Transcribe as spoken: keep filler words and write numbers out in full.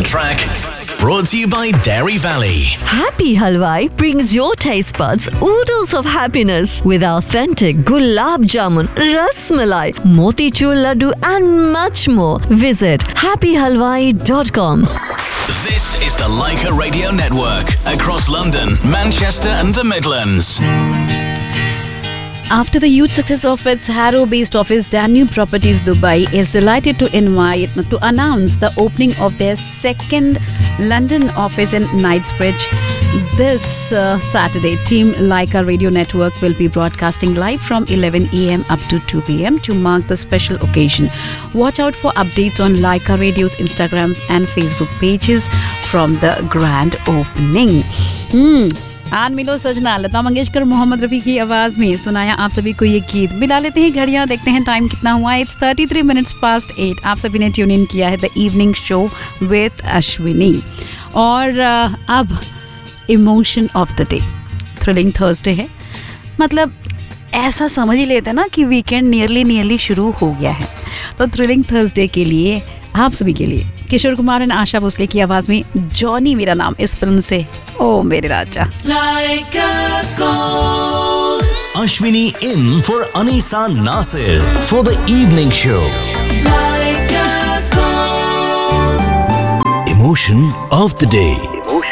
track. Brought to you by Dairy Valley. Happy Halwai brings your taste buds oodles of happiness with authentic gulab jamun, ras malai, motichur laddu and much more. Visit happy halwai dot com. This is the Leica Radio Network across London, Manchester and the Midlands. After the huge success of its Harrow-based office, Danube Properties Dubai is delighted to invite to announce the opening of their second London office in Knightsbridge. This uh, Saturday, Team Leica Radio Network will be broadcasting live from eleven a.m. up to two p.m. to mark the special occasion. Watch out for updates on Leica Radio's Instagram and Facebook pages from the grand opening. Hmm. आन मिलो सजना, लता मंगेशकर मोहम्मद रफ़ी की आवाज़ में सुनाया आप सभी को ये गीत। मिला लेते हैं घड़ियाँ, देखते हैं टाइम कितना हुआ। It's thirty three minutes past eight. आप सभी ने ट्यून इन किया है the evening show with Ashwini. और अब emotion of the day, thrilling Thursday है। मतलब ऐसा समझ ही लेते हैं ना कि वीकेंड नियरली नियरली शुरू हो गया है। तो थ्रिलिंग थर्सडे के लिए आप सभी के लिए किशोर कुमार और आशा भोसले की आवाज में जॉनी मेरा नाम इस फिल्म से ओ मेरे राजा। Ashwini in for Anisa Nasir for the evening show. Emotion of the day. Emotion